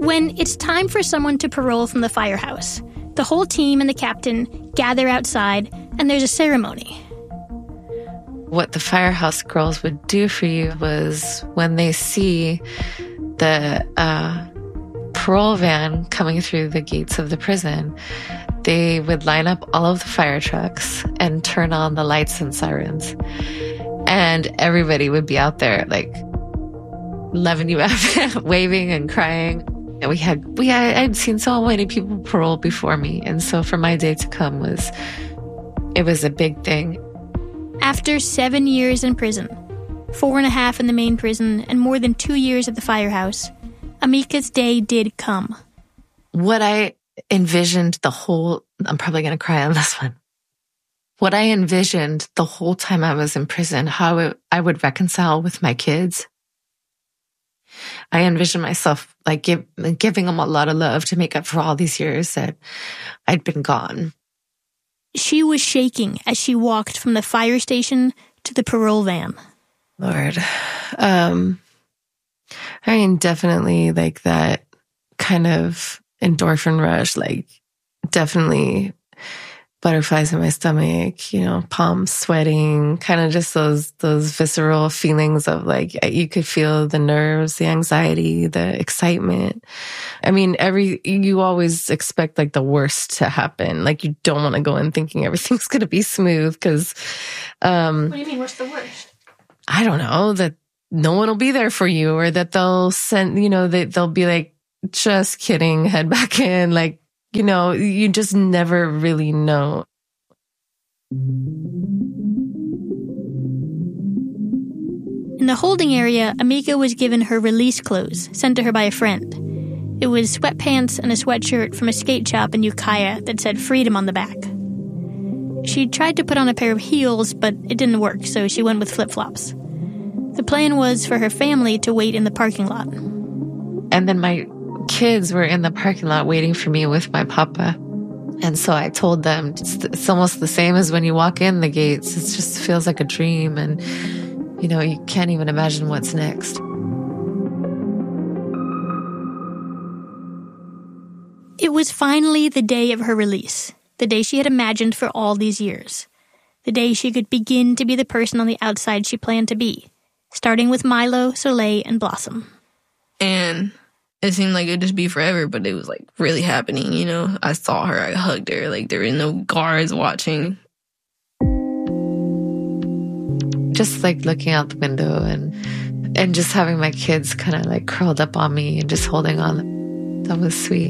When it's time for someone to parole from the firehouse, the whole team and the captain gather outside, and there's a ceremony. What the firehouse girls would do for you was when they see the parole van coming through the gates of the prison, they would line up all of the fire trucks and turn on the lights and sirens. And everybody would be out there like loving you up, waving and crying. And I'd seen so many people parole before me. And so for my day to come it was a big thing. After 7 years in prison, 4.5 in the main prison, and more than 2 years at the firehouse, Amika's day did come. What I envisioned I'm probably going to cry on this one. What I envisioned the whole time I was in prison, how I would reconcile with my kids. I envisioned myself like giving them a lot of love to make up for all these years that I'd been gone. She was shaking as she walked from the fire station to the parole van. Lord. I mean, definitely like that kind of endorphin rush, like definitely butterflies in my stomach, palms sweating, kind of just those visceral feelings of like, you could feel the nerves, the anxiety, the excitement. I mean, you always expect like the worst to happen. Like you don't want to go in thinking everything's going to be smooth because, what do you mean? What's the worst? I don't know, that no one will be there for you, or that they'll send, they'll be like, just kidding, head back in. Like, you just never really know. In the holding area, Amika was given her release clothes, sent to her by a friend. It was sweatpants and a sweatshirt from a skate shop in Ukiah that said freedom on the back. She tried to put on a pair of heels, but it didn't work, so she went with flip-flops. The plan was for her family to wait in the parking lot. And then my kids were in the parking lot waiting for me with my papa. And so I told them, it's almost the same as when you walk in the gates. It just feels like a dream. And, you can't even imagine what's next. It was finally the day of her release, the day she had imagined for all these years. The day she could begin to be the person on the outside she planned to be, starting with Milo, Soleil, and Blossom. And it seemed like it'd just be forever, but it was like really happening, I saw her, I hugged her, like there were no guards watching. Just like looking out the window and just having my kids kind of like curled up on me and just holding on. That was sweet.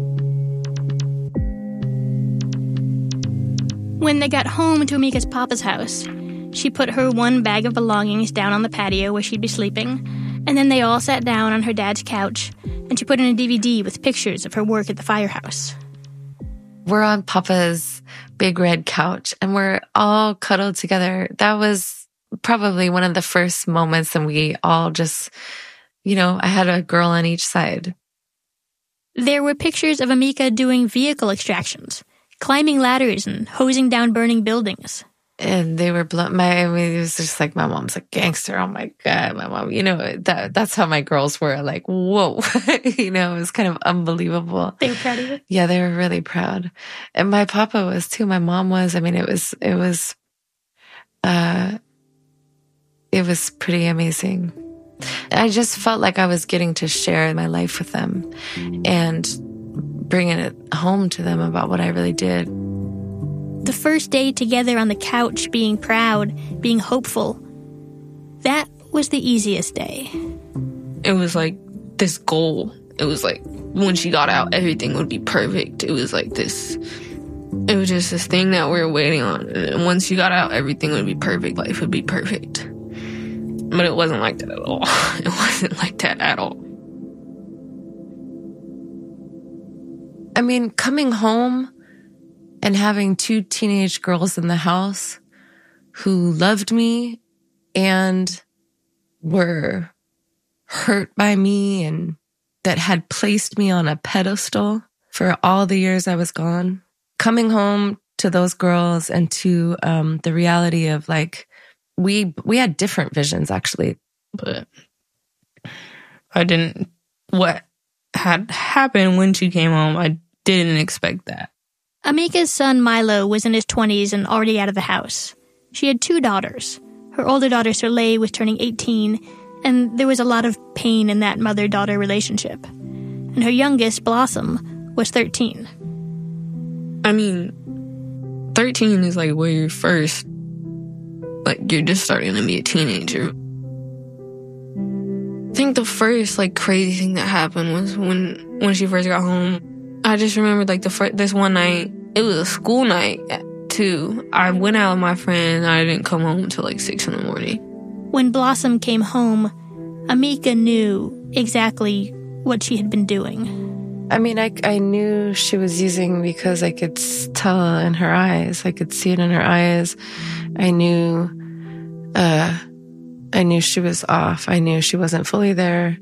When they got home to Amika's papa's house, she put her one bag of belongings down on the patio where she'd be sleeping, and then they all sat down on her dad's couch, and she put in a DVD with pictures of her work at the firehouse. We're on Papa's big red couch, and we're all cuddled together. That was probably one of the first moments, and we all just, I had a girl on each side. There were pictures of Amika doing vehicle extractions, climbing ladders and hosing down burning buildings. And they were it was just like, my mom's a gangster. Oh my God, my mom, that's how my girls were, like, whoa. It was kind of unbelievable. They were proud of it? Yeah, they were really proud. And my papa was too. My mom was. I mean, it was pretty amazing. I just felt like I was getting to share my life with them and bringing it home to them about what I really did. The first day together on the couch, being proud, being hopeful, that was the easiest day. It was like this goal. It was like when she got out, everything would be perfect. It was like this. It was just this thing that we were waiting on. And once she got out, everything would be perfect. Life would be perfect. But it wasn't like that at all. It wasn't like that at all. I mean, coming home and having 2 teenage girls in the house who loved me and were hurt by me and that had placed me on a pedestal for all the years I was gone. Coming home to those girls and to the reality of like, we had different visions actually. But what had happened when she came home. I didn't expect that. Amika's son Milo was in his 20s and already out of the house. She had 2 daughters. Her older daughter Soleil was turning 18, and there was a lot of pain in that mother-daughter relationship. And her youngest, Blossom, was 13. I mean, 13 is like where you're first, like you're just starting to be a teenager. I think the first like crazy thing that happened was when she first got home. I just remember like this one night, it was a school night too. I went out with my friend and I didn't come home until like 6 in the morning. When Blossom came home, Amika knew exactly what she had been doing. I mean, I knew she was using because I could tell in her eyes. I could see it in her eyes. I knew she was off. I knew she wasn't fully there.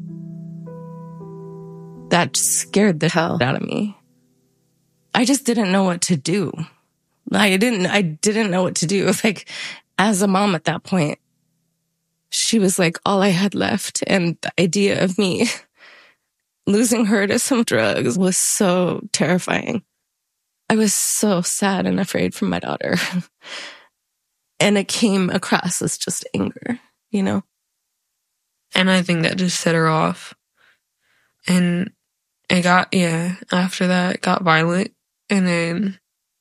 That scared the hell out of me. I just didn't know what to do. I didn't know what to do. Like, as a mom at that point, she was like all I had left. And the idea of me losing her to some drugs was so terrifying. I was so sad and afraid for my daughter. And it came across as just anger, you know? And I think that just set her off. And it got, after that, it got violent. And then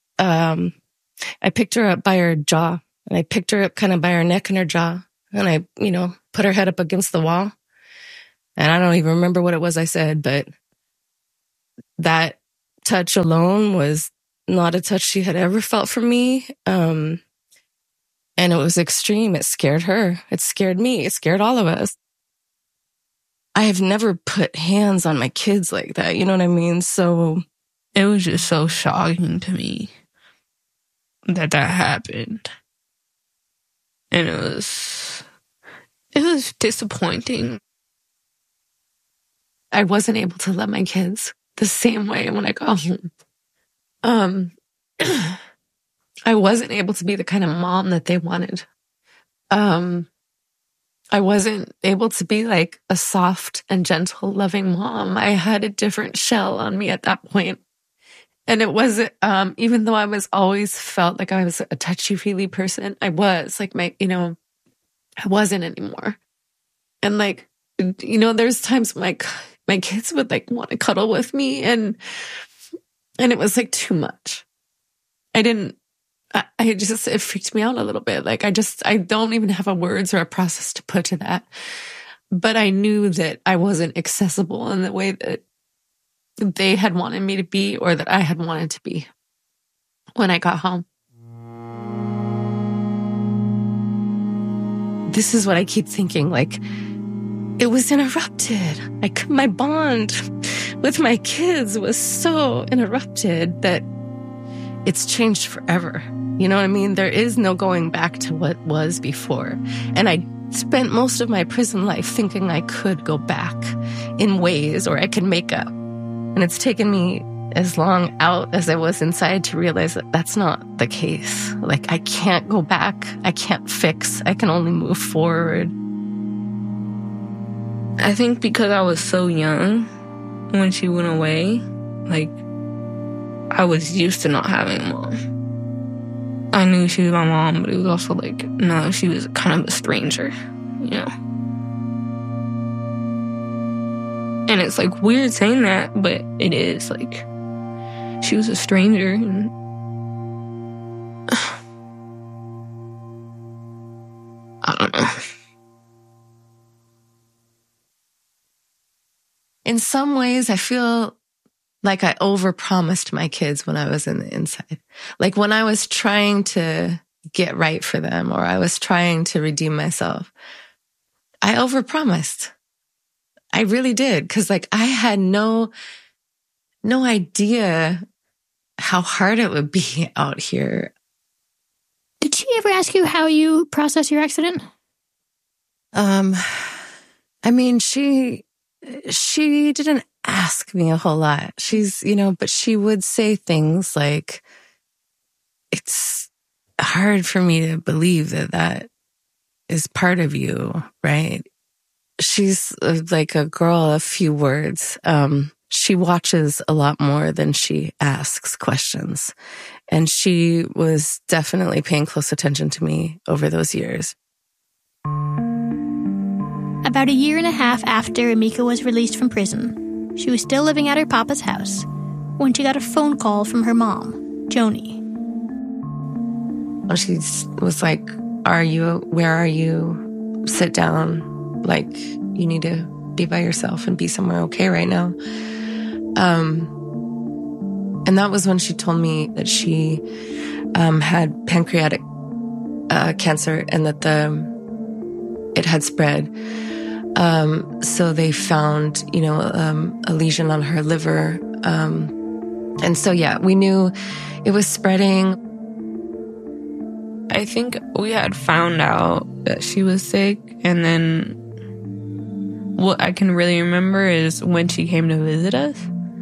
I picked her up by her jaw. And I picked her up kind of by her neck and her jaw. And I, put her head up against the wall. And I don't even remember what it was I said, but that touch alone was not a touch she had ever felt from me. And it was extreme. It scared her. It scared me. It scared all of us. I have never put hands on my kids like that. You know what I mean? So it was just so shocking to me that happened. And it was disappointing. I wasn't able to love my kids the same way when I got home. I wasn't able to be the kind of mom that they wanted. I wasn't able to be like a soft and gentle, loving mom. I had a different shell on me at that point. And it wasn't, even though I was always felt like I was a touchy-feely person, I was like I wasn't anymore. And like, there's times when my kids would like want to cuddle with me and it was like too much. It freaked me out a little bit. Like I don't even have a words or a process to put to that. But I knew that I wasn't accessible in the way that they had wanted me to be or that I had wanted to be when I got home. This is what I keep thinking, like, it was interrupted. My bond with my kids was so interrupted that it's changed forever. You know what I mean? There is no going back to what was before. And I spent most of my prison life thinking I could go back in ways or I could make up. And it's taken me as long out as I was inside to realize that that's not the case. Like, I can't go back. I can't fix. I can only move forward. I think because I was so young when she went away, like, I was used to not having a mom. I knew she was my mom, but it was also like, no, she was kind of a stranger, And it's like weird saying that, but it is like, she was a stranger and I don't know. In some ways, I feel like I overpromised my kids when I was in the inside. Like when I was trying to get right for them or I was trying to redeem myself, I overpromised. I really did. Because like I had no idea how hard it would be out here. Did she ever ask you how you process your accident? I mean, she didn't ask me a whole lot. She's, but she would say things like, it's hard for me to believe that is part of you, right? She's like a girl of few words. She watches a lot more than she asks questions. And she was definitely paying close attention to me over those years. About a year and a half after Amika was released from prison, she was still living at her papa's house when she got a phone call from her mom, Joni. She was like, where are you? Sit down. Like, you need to be by yourself and be somewhere okay right now. And that was when she told me that she had pancreatic cancer and that it had spread. So they found, a lesion on her liver. And so, yeah, we knew it was spreading. I think we had found out that she was sick, and then what I can really remember is when she came to visit us.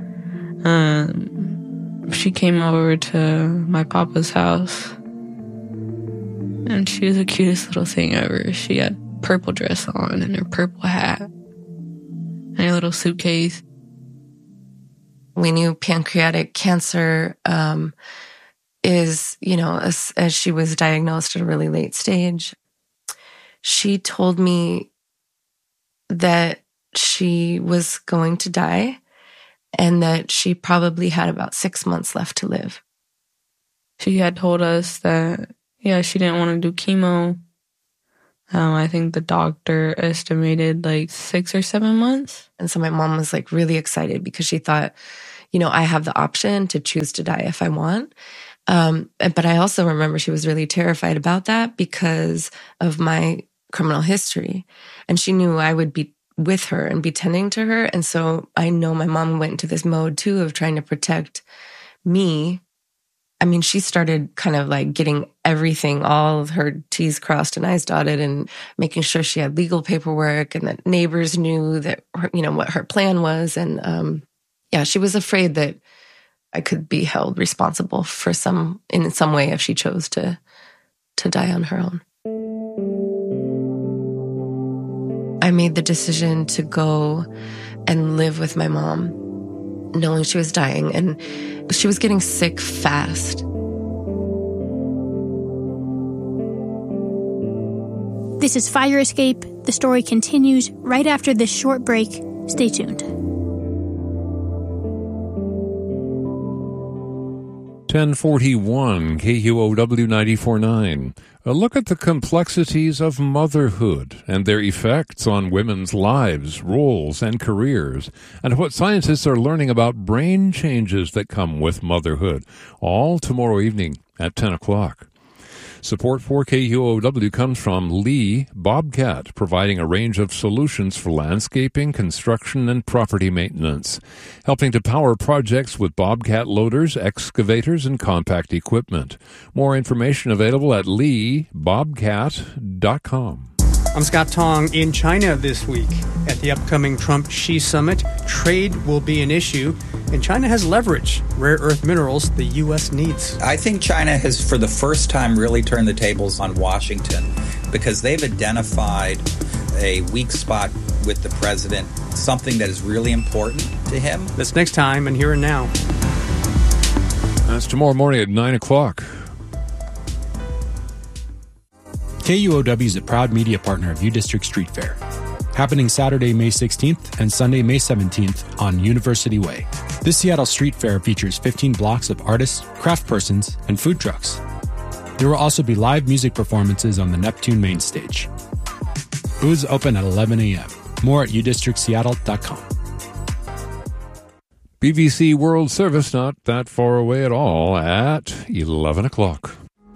She came over to my papa's house, and she was the cutest little thing ever. She had a purple dress on and her purple hat and a little suitcase. We knew pancreatic cancer is, as she was diagnosed at a really late stage. She told me that she was going to die and that she probably had about 6 months left to live. She had told us that, she didn't want to do chemo. I think the doctor estimated like 6 or 7 months. And so my mom was like really excited because she thought, I have the option to choose to die if I want. But I also remember she was really terrified about that because of my criminal history. And she knew I would be with her and be tending to her. And so I know my mom went into this mode too of trying to protect me. I mean, she started kind of like getting everything, all of her T's crossed and I's dotted, and making sure she had legal paperwork and that neighbors knew that, what her plan was. And she was afraid that I could be held responsible for in some way if she chose to die on her own. I made the decision to go and live with my mom, knowing she was dying, and she was getting sick fast. This is Fire Escape. The story continues right after this short break. Stay tuned. 1041 KUOW 94.9. A look at the complexities of motherhood and their effects on women's lives, roles, and careers, and what scientists are learning about brain changes that come with motherhood. All tomorrow evening at 10 o'clock. Support for KUOW comes from Lee Bobcat, providing a range of solutions for landscaping, construction, and property maintenance, helping to power projects with Bobcat loaders, excavators, and compact equipment. More information available at leebobcat.com. I'm Scott Tong. In China this week at the upcoming Trump-Xi summit, trade will be an issue, and China has leverage, rare earth minerals the U.S. needs. I think China has, for the first time, really turned the tables on Washington because they've identified a weak spot with the president, something that is really important to him. That's next time, and Here and Now. That's tomorrow morning at 9 o'clock. KUOW is a proud media partner of U-District Street Fair, happening Saturday, May 16th and Sunday, May 17th on University Way. This Seattle Street Fair features 15 blocks of artists, craftspersons, and food trucks. There will also be live music performances on the Neptune main stage. Booths open at 11 a.m. More at udistrictseattle.com. BBC World Service, not that far away at all, at 11 o'clock.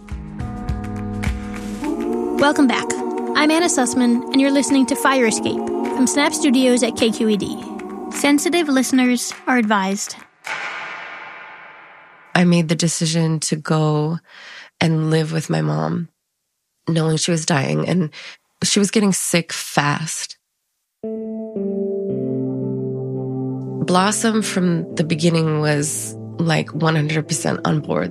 Welcome back. I'm Anna Sussman, and you're listening to Fire Escape from Snap Studios at KQED. Sensitive listeners are advised. I made the decision to go and live with my mom, knowing she was dying, and she was getting sick fast. Blossom from the beginning was like 100% on board.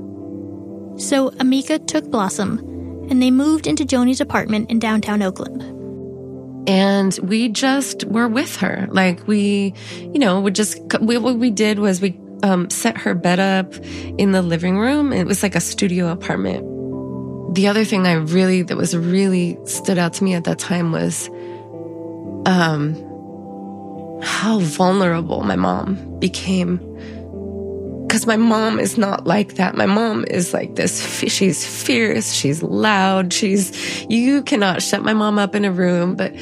So Amika took Blossom, and they moved into Joni's apartment in downtown Oakland. And we just were with her. Like we, what we did was we set her bed up in the living room. It was like a studio apartment. The other thing that was really stood out to me at that time was how vulnerable my mom became. Because my mom is not like that. My mom is like this. She's fierce. She's loud. You cannot shut my mom up in a room, but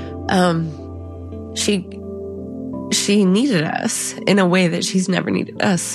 she needed us in a way that she's never needed us.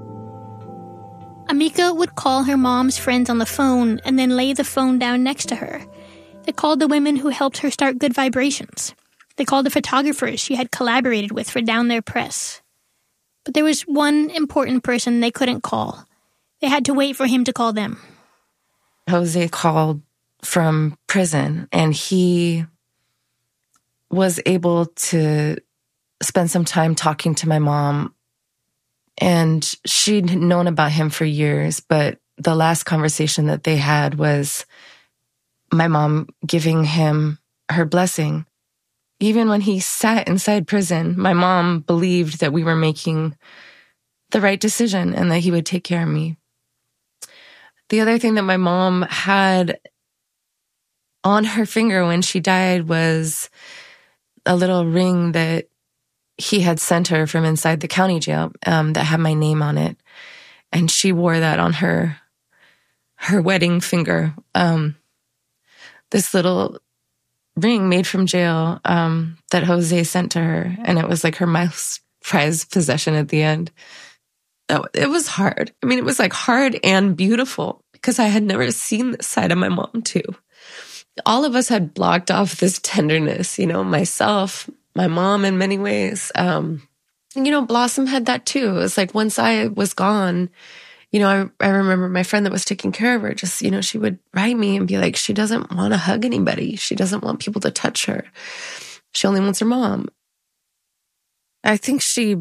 Amika would call her mom's friends on the phone and then lay the phone down next to her. They called the women who helped her start Good Vibrations. They called the photographers she had collaborated with for Down There Press. But there was one important person they couldn't call. They had to wait for him to call them. Jose called from prison, and he was able to spend some time talking to my mom. And she'd known about him for years, but the last conversation that they had was my mom giving him her blessing. Even when he sat inside prison, my mom believed that we were making the right decision and that he would take care of me. The other thing that my mom had on her finger when she died was a little ring that he had sent her from inside the county jail that had my name on it. And she wore that on her wedding finger. This little ring made from jail that Jose sent to her. And it was like her most prized possession at the end. It was hard. I mean, it was like hard and beautiful because I had never seen this side of my mom too. All of us had blocked off this tenderness, myself, my mom in many ways. Blossom had that too. It was like once I was gone, I remember my friend that was taking care of her, just, she would write me and be like, she doesn't want to hug anybody. She doesn't want people to touch her. She only wants her mom. I think she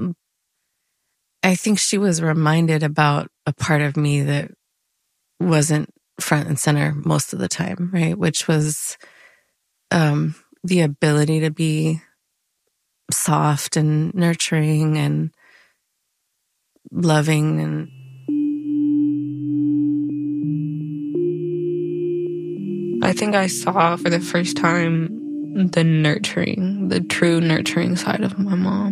was reminded about a part of me that wasn't front and center most of the time, right? Which was the ability to be soft and nurturing and loving. And I think I saw for the first time the true nurturing side of my mom.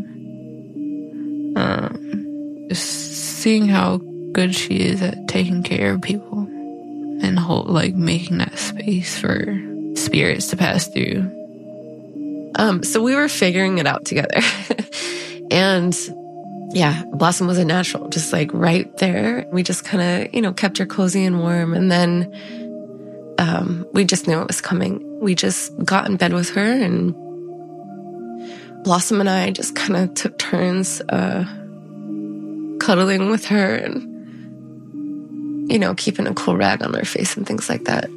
Just seeing how good she is at taking care of people and making that space for spirits to pass through. So we were figuring it out together. And yeah, Blossom was a natural, just like right there. We just kind of, kept her cozy and warm. And then we just knew it was coming. We just got in bed with her, and Blossom and I just kind of took turns cuddling with her and, keeping a cool rag on her face and things like that.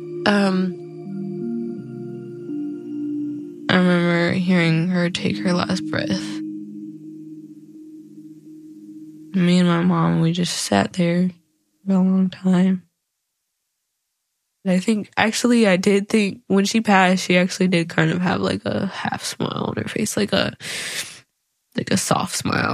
I remember hearing her take her last breath. Me and my mom, we just sat there for a long time. I did think when she passed, she actually did kind of have like a half smile on her face, like a soft smile,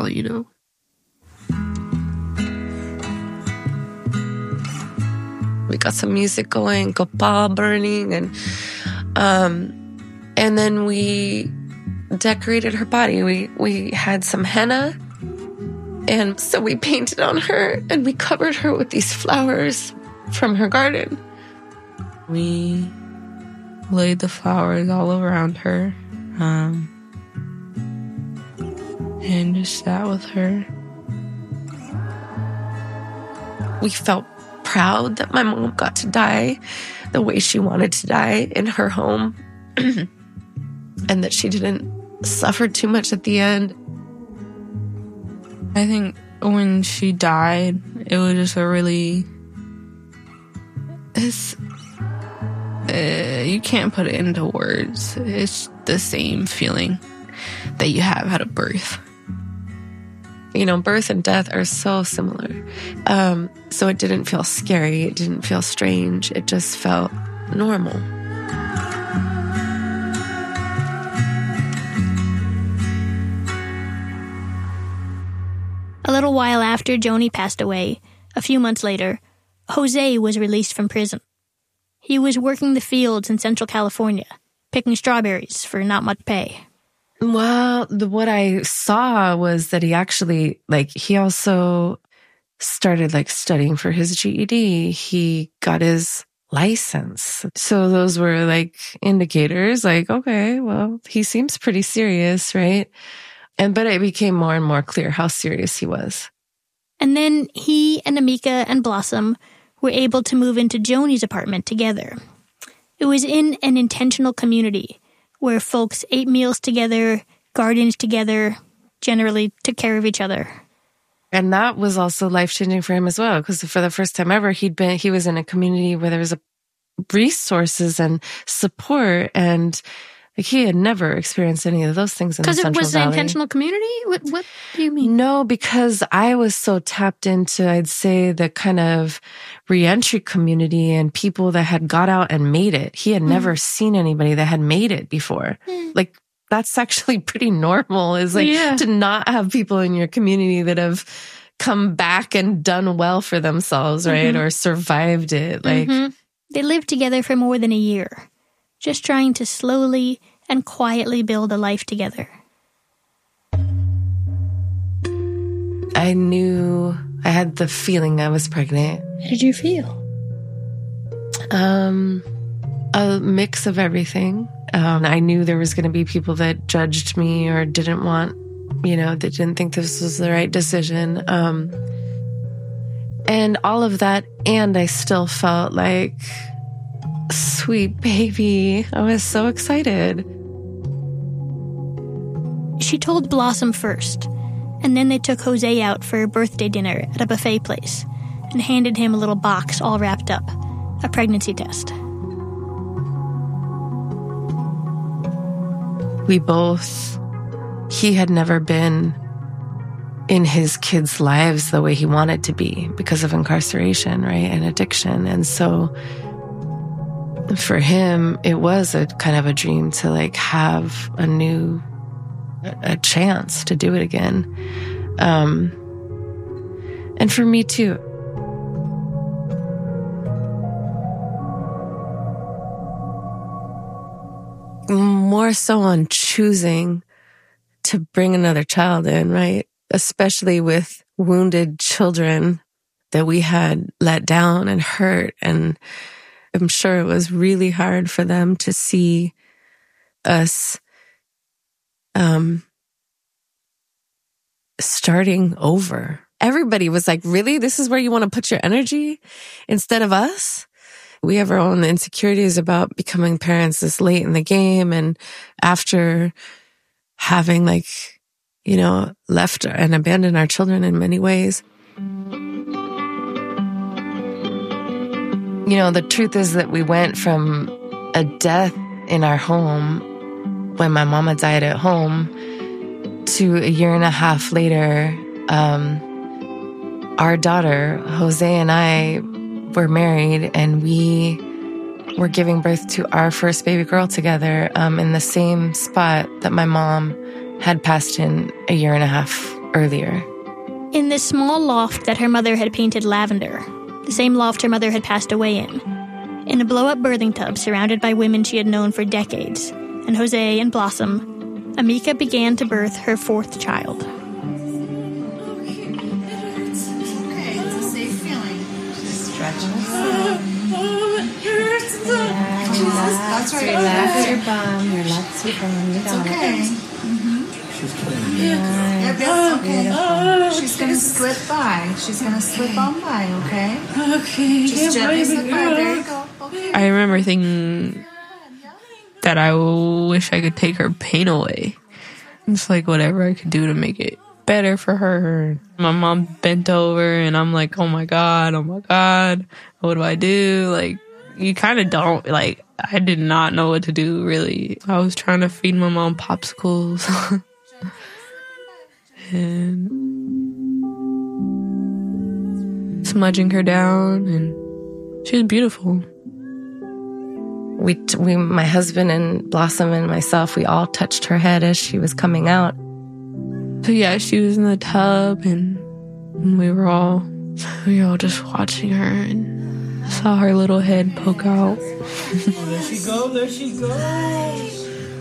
We got some music going, gopal burning, and then we decorated her body. We had some henna, and so we painted on her, and we covered her with these flowers from her garden. We laid the flowers all around her, and just sat with her. We felt proud that my mom got to die the way she wanted to die in her home, and that she didn't suffer too much at the end. I think when she died, it was just you can't put it into words. It's the same feeling that you have at a birth. Birth and death are so similar. So it didn't feel scary. It didn't feel strange. It just felt normal. A little while after Joni passed away, a few months later, Jose was released from prison. He was working the fields in Central California, picking strawberries for not much pay. Well, what I saw was that he actually, he also started, studying for his GED. He got his license. So those were, indicators, okay, well, he seems pretty serious, right? But it became more and more clear how serious he was. And then he and Amika and Blossom were able to move into Joni's apartment together. It was in an intentional community where folks ate meals together, gardened together, generally took care of each other. And that was also life-changing for him as well, because for the first time ever, he was in a community where there was resources and support, and he had never experienced any of those things in the Central Valley. Because it was an intentional community? What do you mean? No, because I was so tapped into, I'd say, the kind of reentry community and people that had got out and made it. He had never seen anybody that had made it before. That's actually pretty normal, is to not have people in your community that have come back and done well for themselves, right? Or survived it. They lived together for more than a year, just trying to slowly and quietly build a life together. I knew, I had the feeling I was pregnant. How did you feel? A mix of everything. I knew there was going to be people that judged me or didn't want, that didn't think this was the right decision. And all of that. And I still felt like, sweet baby. I was so excited. She told Blossom first, and then they took Jose out for a birthday dinner at a buffet place and handed him a little box all wrapped up, a pregnancy test. He had never been in his kids' lives the way he wanted to be because of incarceration, right? And addiction. And so for him, it was a kind of a dream to have a chance to do it again. And for me too. More so on choosing to bring another child in, right? Especially with wounded children that we had let down and hurt. And I'm sure it was really hard for them to see us starting over. Everybody was like, really? This is where you want to put your energy instead of us? We have our own insecurities about becoming parents this late in the game, and after having left and abandoned our children in many ways. The truth is that we went from a death in our home when my mama died at home to a year and a half later, our daughter, Jose, and I were married, and we were giving birth to our first baby girl together in the same spot that my mom had passed in a year and a half earlier. In this small loft that her mother had painted lavender, the same loft her mother had passed away in a blow-up birthing tub surrounded by women she had known for decades, and Jose and Blossom, Amika began to birth her fourth child. That's right. Relax your bum. Relax your bum. You got it. She's okay. She's gonna slip by. She's gonna slip on by. Okay. Okay. Just gently slip by. There you go. Okay. I remember thinking that I wish I could take her pain away. It's whatever I could do to make it better for her. My mom bent over, and I'm like, oh my God, what do I do? You kind of don't, I did not know what to do, really. I was trying to feed my mom popsicles. And smudging her down, and she was beautiful. We, my husband and Blossom and myself, we all touched her head as she was coming out. So yeah, she was in the tub, and And we were all just watching her and saw her little head poke out. There she goes, there she goes.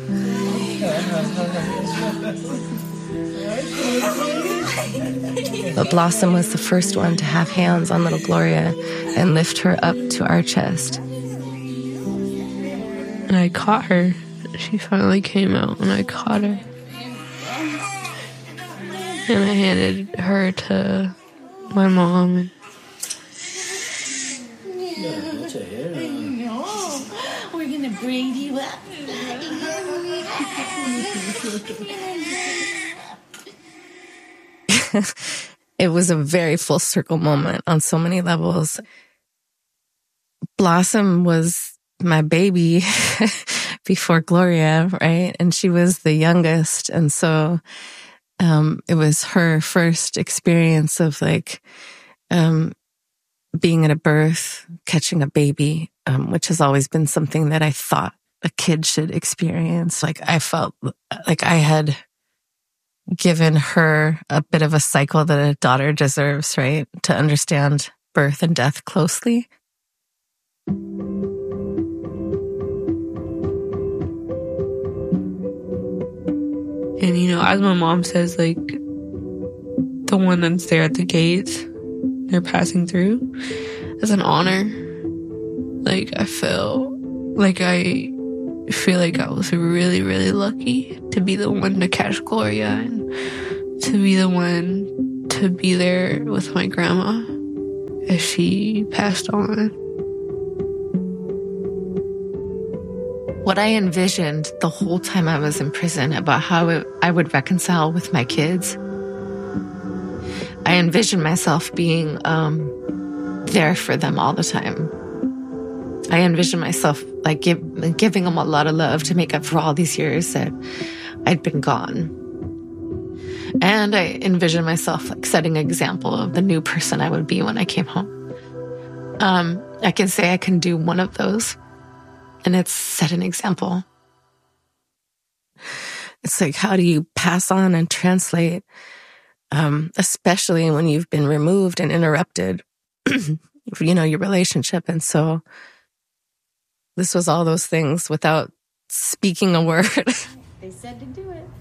But Blossom was the first one to have hands on little Gloria and lift her up to our chest. And I caught her. She finally came out, and I caught her. And I handed her to my mom. We're going to bring you up. It was a very full circle moment on so many levels. Blossom was my baby before Gloria, right? And she was the youngest. And so it was her first experience of like being at a birth, catching a baby, which has always been something that I thought a kid should experience. Like I felt like I had given her a bit of a cycle that a daughter deserves, right? To understand birth and death closely. And, you know, as my mom says, like, the one that's there at the gates, they're passing through, it's an honor. Like, I feel like I was really, really lucky to be the one to catch Gloria and to be the one to be there with my grandma as she passed on. What I envisioned the whole time I was in prison about how I would reconcile with my kids, I envisioned myself being there for them all the time. I envisioned myself like giving them a lot of love to make up for all these years that I'd been gone. And I envisioned myself like setting an example of the new person I would be when I came home. I can say I can do one of those. And it's set an example. It's like, how do you pass on and translate, especially when you've been removed and interrupted, you know, your relationship. And so this was all those things without speaking a word. They said to do it.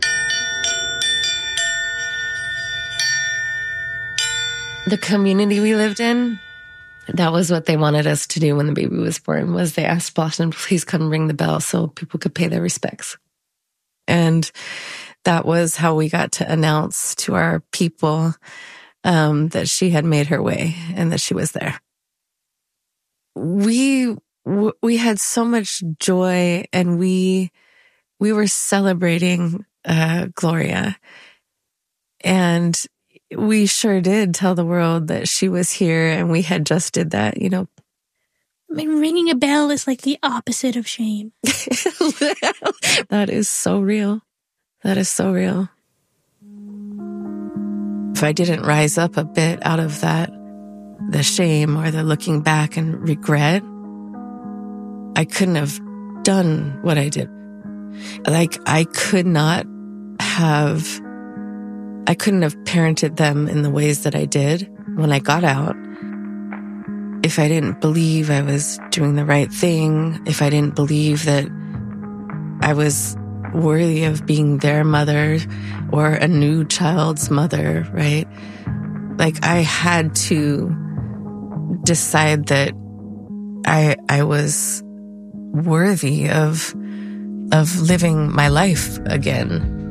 The community we lived in, that was what they wanted us to do when the baby was born, was they asked Blossom to please come ring the bell so people could pay their respects. And that was how we got to announce to our people that she had made her way and that she was there. We had so much joy, and we were celebrating Gloria. And we sure did tell the world that she was here, and we had just did that, you know. I mean, ringing a bell is like the opposite of shame. That is so real. That is so real. If I didn't rise up a bit out of that, the shame or the looking back and regret, I couldn't have done what I did. Like, I couldn't have parented them in the ways that I did when I got out. If I didn't believe I was doing the right thing, if I didn't believe that I was worthy of being their mother or a new child's mother, right? Like, I had to decide that I was worthy of living my life again.